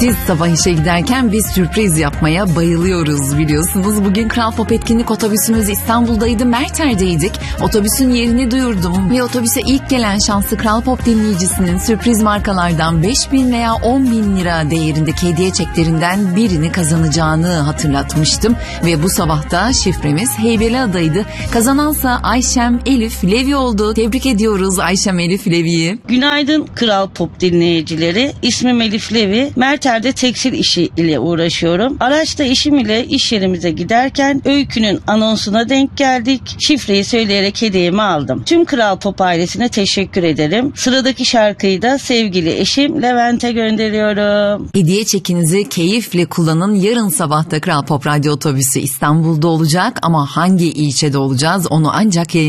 Siz sabah işe giderken biz sürpriz yapmaya bayılıyoruz biliyorsunuz. Bugün Kral Pop etkinlik otobüsümüz İstanbul'daydı, Merter'deydik. Otobüsün yerini duyurdum ve otobüse ilk gelen şanslı Kral Pop dinleyicisinin sürpriz markalardan 5.000 veya 10.000 lira değerindeki hediye çeklerinden birini kazanacağını hatırlatmıştım. Ve bu sabahta şifremiz Heybeliada'ydı. Kazanansa Ayşem Elif Levi oldu. Tebrik ediyoruz Ayşem Elif Levi'yi. Günaydın Kral Pop dinleyicileri. İsmim Elif Levi. Merter'de tekstil işi ile uğraşıyorum. Araçta eşim ile iş yerimize giderken Öykü'nün anonsuna denk geldik. Şifreyi söyleyerek hediyemi aldım. Tüm Kral Pop ailesine teşekkür ederim. Sıradaki şarkıyı da sevgili eşim Levent'e gönderiyorum. Hediye çekinizi keyifle kullanın. Yarın sabahta Kral Pop Radyo otobüsü İstanbul'da olacak ama hangi ilçede olacağız onu ancak